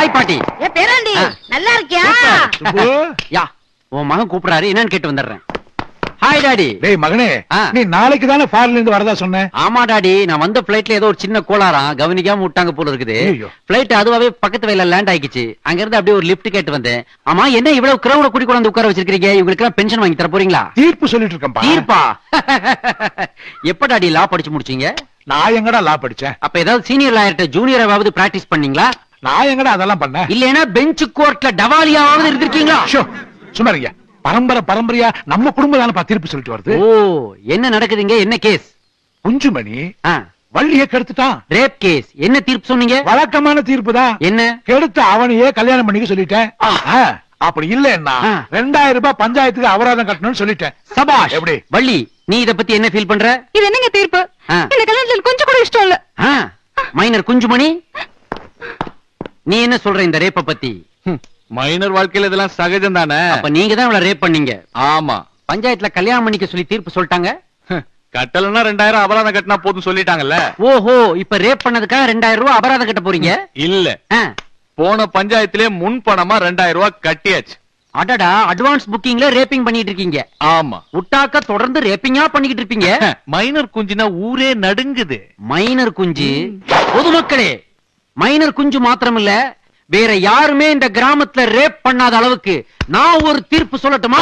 Hi பாட்டி. பேராண்டி நல்லா இருக்கியா? யா உன் மகன் கூப்பிடாரு, என்னன்னு கேட்டு வந்துடுறேன். Hi daddy. டேய் மகனே, நீ நாளைக்கு தானே ஃபாரின்ல இருந்து வரதா சொன்ன? ஆமா டாடி, நான் வந்த பிளைட்ல ஏதோ ஒரு சின்ன கோளாறாம், கவனிக்காம விட்டாங்க போல இருக்குது. பிளைட் அதுவாவே பக்கத்து வயல லேண்ட் ஆயிடுச்சு. அங்க இருந்து அப்படியே ஒரு லிஃப்ட் கேட்டு வந்தேன். ஆமா, என்ன இவ்வளவு கிரௌட கூடி கொண்டு உட்கார வச்சிருக்கீங்க? இவங்களுக்கு எல்லாம் பென்ஷன் வாங்கி தர போறீங்களா? தீர்ப்பு சொல்லிட்டு இருக்கேன்பா. தீர்ப்பா? எப்ப டாடி லா படிச்சு முடிச்சீங்க? நான் எங்கடா லா படிச்சேன்? அப்ப ஏதாவது சீனியர் லாயர்ட்ட ஜூனியராவது பிராக்டிஸ் பண்ணீங்களா? நான் எங்கடா அதெல்லாம் பண்ணேன்? இல்லனா பெஞ்ச் கோர்ட்ல டவாலியாவது இருந்திருக்கீங்களா? சும்மா இருங்க. பரம்பரையா நம்ம குடும்பம் தானே தீர்ப்பு சொல்லிட்டு வருது. ஓ, என்ன நடக்குதுங்க? என்ன கேஸ்? குஞ்சுமணி வள்ளியை கெடுத்துட்டான். Rape case. என்ன தீர்ப்பு சொன்னீங்க? வழக்கமான தீர்ப்பு தான். என்ன? கெடுத்து அவனையே கல்யாணம் பண்ணிக்க சொல்லிட்டேன். அப்படி இல்லன்னா 2000 ரூபாய் பஞ்சாயத்துக்கு அபராதம் கட்டணும்னு சொல்லிட்டேன். சபாஷ். எப்படி வள்ளி, நீ இத பத்தி என்ன ஃபீல் பண்ற? இது என்னங்க தீர்ப்பு? இந்த கல்யாணத்துல கொஞ்சம் கூட இஷ்டம் இல்ல. மைனர் குஞ்சுமணி, நீ என்ன சொல்ற இந்த ரேப்ப பத்தி? மைனர் வாழ்க்கையில இதெல்லாம் சகஜம் தானே. அப்ப நீங்க தான் இவளை ரேப் பண்ணீங்க. ஆமா, பஞ்சாயத்துல கல்யாணம் பண்ணிக்க சொல்லி தீர்ப்பு சொல்லிட்டாங்க. கட்டலன்னா 2000 அபராதம் கட்டினா போதும் சொல்லிட்டாங்கல்ல. ஓஹோ, இப்ப ரேப் பண்ணதுக்காக 2000 ரூபாய் அபராதம் கட்ட போறீங்க? இல்ல, போன பஞ்சாயத்திலே முன் பணமா 2000 ரூபாய் கட்டியாச்சு. அடடா, அட்வான்ஸ் புக்கிங்ல ரேப்பிங் பண்ணிட்டு இருக்கீங்க. ஆமா, உட்டாக்க தொடர்ந்து ரேப்பிங்கா பண்ணிக்கிட்டு இருப்பீங்க. மைனர் குஞ்சுனா ஊரே நடுங்குது. மைனர் குஞ்சு? பொதுமக்களே, மைனர் குஞ்சு மாத்திரம் இல்ல, வேற யாருமே இந்த கிராமத்துல ரேப் பண்ணாத அளவுக்கு நான் ஒரு தீர்ப்பு சொல்லட்டுமா?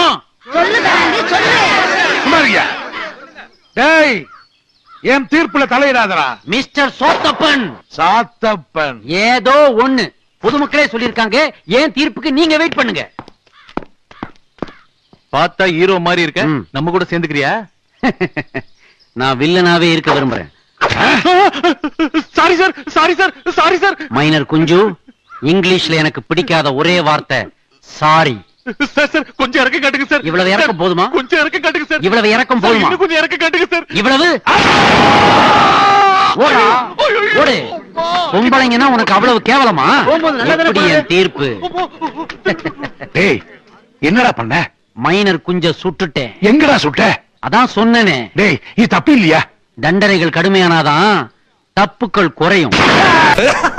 டேய், என் தீர்ப்புல தலையிடாதடா. மிஸ்டர் சோத்தப்பன். சாத்தப்பன் ஏதோ ஒண்ணு பொதுமக்களே சொல்லிருக்காங்க, ஏன் தீர்ப்புக்கு நீங்க வெயிட் பண்ணுங்க. பார்த்தா ஹீரோ மாதிரி இருக்க, நம்ம கூட சேர்ந்துக்கிறியா? நான் வில்லனாவே இருக்க விரும்புறேன். Sorry sir, sorry sir, sorry sir. Minor குஞ்சு, இங்கிலீஷ்ல எனக்கு பிடிக்காத ஒரே வார்த்தை சாரி. சார் கொஞ்சம் இறக்க காட்டுங்க சார். இவ்வளவு இறக்கம் போதுமா? கொஞ்சம் இறக்க காட்டுங்க சார். இவ்வளவு இறக்கம் போதுமா? இன்னும் கொஞ்சம் இறக்க காட்டுங்க சார். இவ்வளவு ஓடா ஓடு. பொம்பளைங்கன்னா உனக்கு அவ்வளவு கேவலமா? எப்படி என் தீர்ப்பு? டேய், என்னடா பண்ண? மைனர் குஞ்ச சுட்டுட்டேன். எங்கடா சுட்ட? அதான் சொன்னனே. டேய், இது தப்பு இல்லையா? தண்டனைகள் கடுமையானாதான் தப்புக்கள் குறையும்.